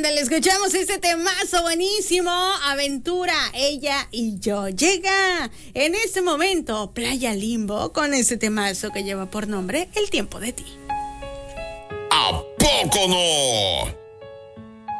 Ándale, escuchamos este temazo buenísimo, Aventura, ella y yo. Llega en este momento Playa Limbo con este temazo que lleva por nombre El tiempo de ti. ¿A poco no?